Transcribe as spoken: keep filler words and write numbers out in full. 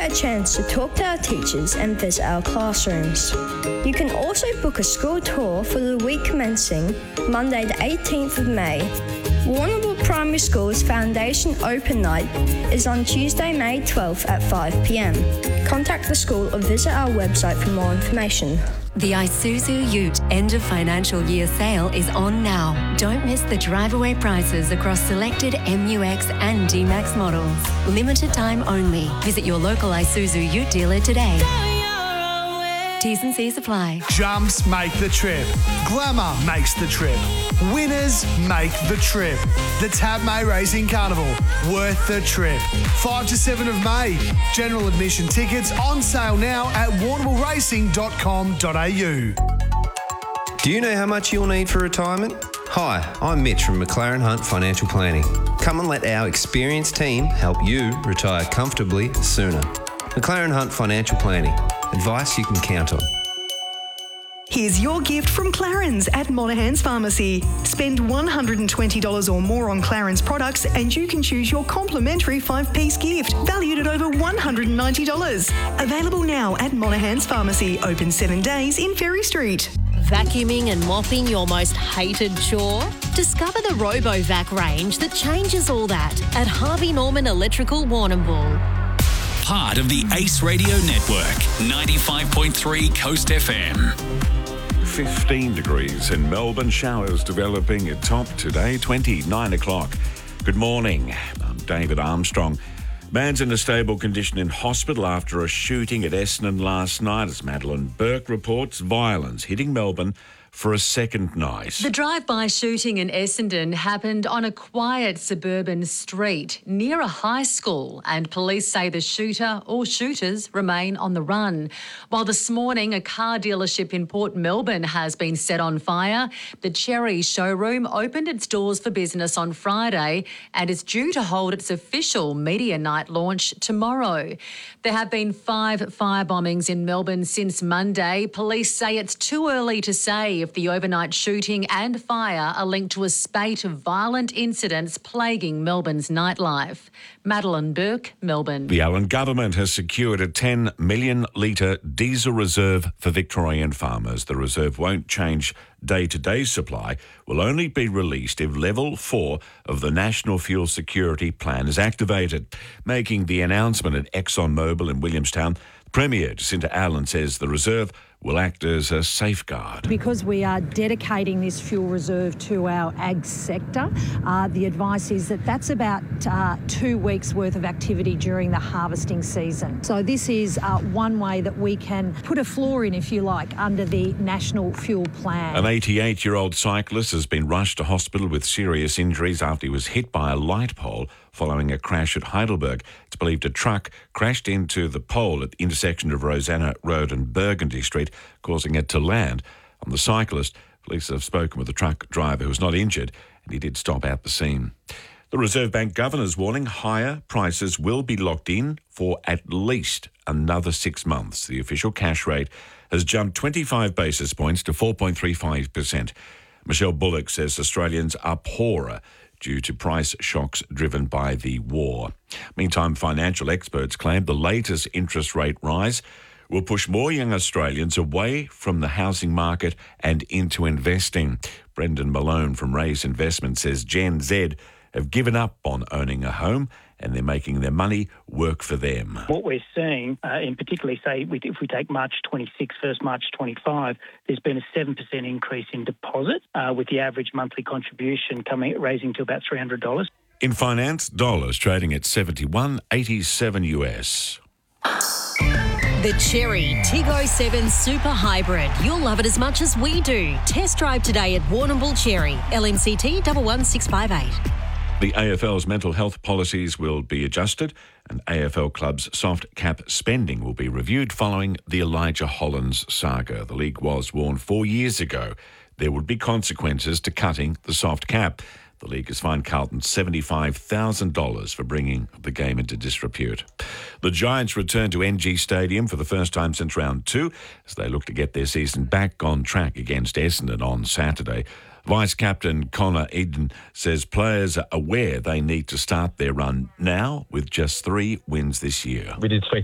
get a chance to talk to our teachers and visit our classrooms. You can also book a school tour for the week commencing Monday the eighteenth of May. Warrnambool Primary School's Foundation Open Night is on Tuesday, May twelfth at five p m. Contact the school or visit our website for more information. The Isuzu Ute end of financial year sale is on now. Don't miss the drive-away prices across selected M U X and D MAX models. Limited time only. Visit your local Isuzu Ute dealer today. T's and C's apply. Jumps make the trip. Glamour makes the trip. Winners make the trip. The Tab May Racing Carnival. Worth the trip. five to seven of May. General admission tickets on sale now at warrnambool racing dot com dot a u. Do you know how much you'll need for retirement? Hi, I'm Mitch from McLaren Hunt Financial Planning. Come and let our experienced team help you retire comfortably sooner. McLaren Hunt Financial Planning. Advice you can count on. Here's your gift from Clarence at Monaghan's Pharmacy. Spend one hundred twenty dollars or more on Clarence products and you can choose your complimentary five-piece gift valued at over one hundred ninety dollars. Available now at Monaghan's Pharmacy, open seven days in Ferry Street. Vacuuming and mopping your most hated chore? Discover the RoboVac range that changes all that at Harvey Norman Electrical Warrnambool. Part of the Ace Radio Network, ninety-five point three Coast F M. fifteen degrees in Melbourne, showers developing at top today, twenty-nine o'clock. Good morning, I'm David Armstrong. Man's in a stable condition in hospital after a shooting at Essendon last night, as Madeline Burke reports. Violence hitting Melbourne for a second night. The drive-by shooting in Essendon happened on a quiet suburban street near a high school, and police say the shooter or shooters remain on the run. While this morning a car dealership in Port Melbourne has been set on fire, the Cherry showroom opened its doors for business on Friday and is due to hold its official media night launch tomorrow. There have been five fire bombings in Melbourne since Monday. Police say it's too early to say if the overnight shooting and fire are linked to a spate of violent incidents plaguing Melbourne's nightlife. Madeline Burke, Melbourne. The Allen government has secured a ten million litre diesel reserve for Victorian farmers. The reserve won't change day-to-day supply, will only be released if level four of the National Fuel Security Plan is activated. Making the announcement at ExxonMobil in Williamstown, Premier Jacinta Allen says the reserve will act as a safeguard. Because we are dedicating this fuel reserve to our ag sector, uh, the advice is that that's about uh, two weeks worth of activity during the harvesting season. So this is uh, one way that we can put a floor in, if you like, under the National Fuel Plan. An eighty-eight-year-old cyclist has been rushed to hospital with serious injuries after he was hit by a light pole following a crash at Heidelberg. It's believed a truck crashed into the pole at the intersection of Rosanna Road and Burgundy Street, causing it to land on the cyclist. Police have spoken with the truck driver, who was not injured, and he did stop at the scene. The Reserve Bank Governor's warning higher prices will be locked in for at least another six months. The official cash rate has jumped twenty-five basis points to four point three five percent. Michelle Bullock says Australians are poorer due to price shocks driven by the war. Meantime, financial experts claim the latest interest rate rise will push more young Australians away from the housing market and into investing. Brendan Malone from Ray's Investment says Gen Z have given up on owning a home and they're making their money work for them. What we're seeing, uh, in particularly, say, if we take March twenty-six versus March twenty-five, there's been a seven percent increase in deposits, uh, with the average monthly contribution coming raising to about three hundred dollars. In finance, dollars trading at seventy-one eighty-seven U S. The Cherry Tiggo seven Super Hybrid. You'll love it as much as we do. Test drive today at Warrnambool Cherry. L M C T one one six five eight. The A F L's mental health policies will be adjusted and A F L clubs' soft cap spending will be reviewed following the Elijah Hollands saga. The league was warned four years ago there would be consequences to cutting the soft cap. The league has fined Carlton seventy-five thousand dollars for bringing the game into disrepute. The Giants return to N G Stadium for the first time since round two as they look to get their season back on track against Essendon on Saturday. Vice-Captain Connor Eden says players are aware they need to start their run now with just three wins this year. We did speak